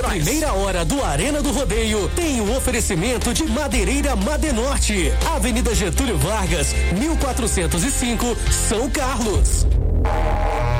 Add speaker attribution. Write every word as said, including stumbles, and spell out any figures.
Speaker 1: A primeira hora do Arena do Rodeio tem o oferecimento de Madeireira Madenorte, Avenida Getúlio Vargas, mil quatrocentos e cinco, São Carlos.